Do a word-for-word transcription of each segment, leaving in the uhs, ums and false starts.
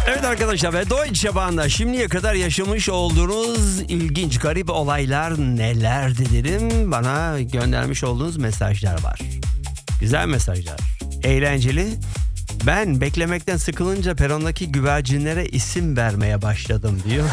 Evet arkadaşlar, ve Deutsche Bahn'da şimdiye kadar yaşamış olduğunuz ilginç, garip olaylar nelerdi dedim. Bana göndermiş olduğunuz mesajlar var. Güzel mesajlar. Eğlenceli. Ben beklemekten sıkılınca perondaki güvercinlere isim vermeye başladım diyor.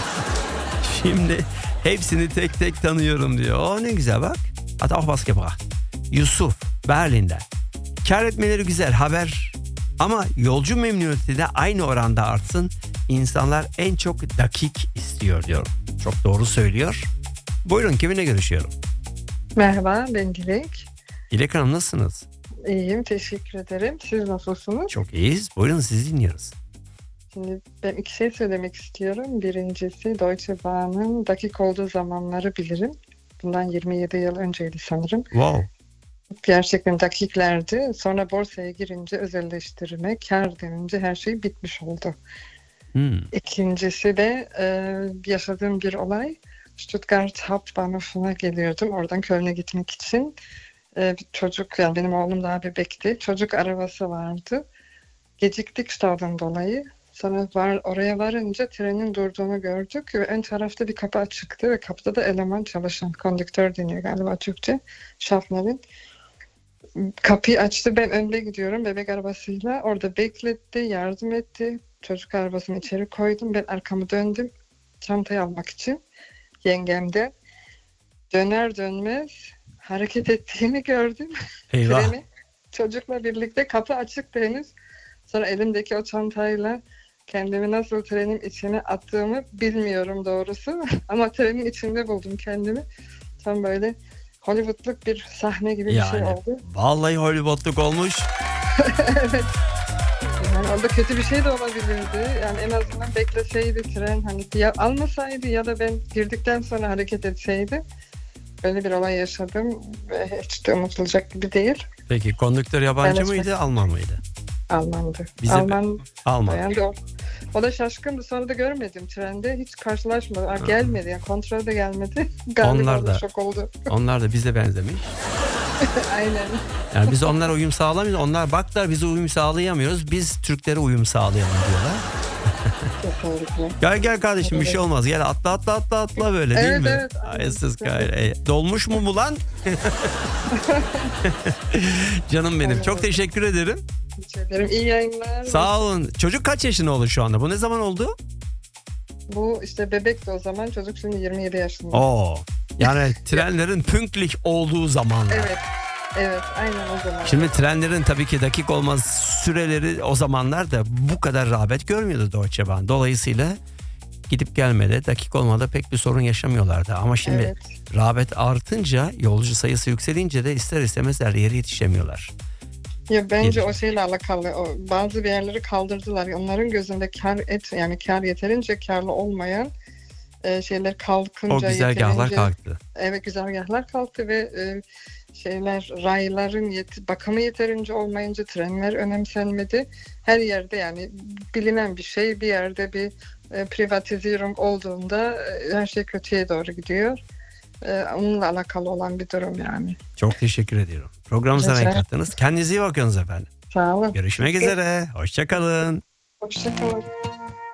Şimdi hepsini tek tek tanıyorum diyor. O ne güzel bak. Hatta auch was gebracht. Yusuf Berlin'den. Kar etmeleri güzel haber. Ama yolcu memnuniyeti de aynı oranda artsın. İnsanlar en çok dakik istiyor diyor. Çok doğru söylüyor. Buyurun, kiminle görüşüyorum? Merhaba, ben Dilek. Dilek Hanım, nasılsınız? İyiyim, teşekkür ederim. Siz nasılsınız? Çok iyiyiz. Buyurun, sizi dinliyoruz. Şimdi ben iki şey söylemek istiyorum. Birincisi, Deutsche Bahn'ın dakik olduğu zamanları bilirim. Bundan yirmi yedi yıl önceydi sanırım. Wow. Gerçekten dakiklerdi. Sonra borsaya girince özelleştirme, kar denince her şey bitmiş oldu. Hmm. İkincisi de e, yaşadığım bir olay. Stuttgart Hauptbahnhof'una geliyordum. Oradan Köln'e gitmek için. E, bir çocuk, yani benim oğlum daha bebekti. Çocuk arabası vardı. Geciktik stadın dolayı. Sonra var, oraya varınca trenin durduğunu gördük ve ön tarafta bir kapı açıktı ve kapıda da eleman çalışan, konduktör deniyor galiba Türkçe, şoförün. Kapıyı açtı, ben önde gidiyorum bebek arabasıyla. Orada bekletti, yardım etti. Çocuk arabasını içeri koydum. Ben arkamı döndüm çantayı almak için. Yengemde. Döner dönmez hareket ettiğini gördüm. Eyvah. Treni çocukla birlikte, kapı açıktı henüz. Sonra elimdeki o çantayla kendimi nasıl trenin içine attığımı bilmiyorum doğrusu. Ama trenin içinde buldum kendimi. Tam böyle Hollywood'luk bir sahne gibi Yani, bir şey oldu. Vallahi Hollywood'luk olmuş. Evet. Yani orada kötü bir şey de olabilirdi. Yani en azından bekleseydi tren, hani ya almasaydı ya da ben girdikten sonra hareket etseydi. Böyle bir olay yaşadım ve hiç de unutulacak gibi değil. Peki konduktör yabancı Evet. mıydı, Alman mıydı? Almandı. Bize Alman. Alman. Yani o, o da şaşkındı. Sonra da görmedim trende. Hiç karşılaşmadı. Ha, gelmedi. Yani kontrol de gelmedi. Galiba Onlar da- şok oldu. Onlar da bize benzemiş. Aynen. Yani biz onlara uyum sağlamıyoruz. Onlar baklar bize uyum sağlayamıyoruz. Biz Türklere uyum sağlayalım diyorlar. Kesinlikle. Gel gel kardeşim, bir şey olmaz. Gel atla atla atla atla böyle değil Evet, mi? evet, aynen. Ay, siz gayrı. E, dolmuş mu bu lan? Canım benim. Çok teşekkür ederim. Teşekkür ederim. İyi yayınlar. Sağ olun. Çocuk kaç yaşında oldu şu anda? Bu ne zaman oldu? Bu işte bebekti o zaman. Çocuk şimdi yirmi yedi yaşında. Oo. Yani trenlerin pünktlich olduğu zamanlar. Evet. Evet. Aynen o zaman. Şimdi trenlerin tabii ki dakik olmaz süreleri o zamanlar da bu kadar rağbet görmüyordu Deutsche Bahn. Dolayısıyla gidip gelmede, dakik olmada pek bir sorun yaşamıyorlardı. Ama şimdi Evet. rağbet artınca, yolcu sayısı yükselince de ister istemez her yere yetişemiyorlar. Ya bence Gelişim. o şeyle alakalı. O, bazı bir yerleri kaldırdılar. Onların gözünde kar et, yani kar yeterince karlı olmayan e, şeyler kalkınca, O güzergahlar yeterince- kalktı. Evet, güzergahlar kalktı ve e, şeyler, rayların yet- bakımı yeterince olmayınca trenler önemsenmedi. Her yerde, yani bilinen bir şey, bir yerde bir e, privatizasyon olduğunda e, her şey kötüye doğru gidiyor. E, onunla alakalı olan bir durum yani. Çok teşekkür ediyorum. Programımıza Rica renk ederim. kattınız. Kendinize iyi bakınız efendim. Sağ olun. Görüşmek üzere. Hoşça kalın. Hoşça kalın.